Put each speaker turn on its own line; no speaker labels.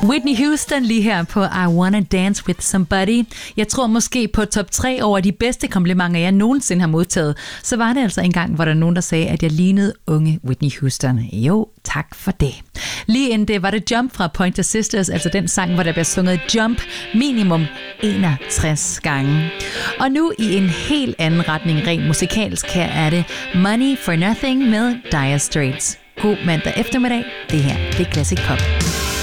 Whitney Houston lige her på I Wanna Dance With Somebody. Jeg tror måske på top 3 over de bedste komplimenter, jeg nogensinde har modtaget. Så var det altså en gang, hvor der nogen, der sagde, at jeg lignede unge Whitney Houston. Jo, tak for det. Lige inden det var det Jump fra Pointer Sisters, altså den sang, hvor der bliver sunget Jump minimum 61 gange. Og nu i en helt anden retning, rent musikalsk, her er det Money for Nothing med Dire Straits. God mandag eftermiddag. Det her, det er Classic Pop.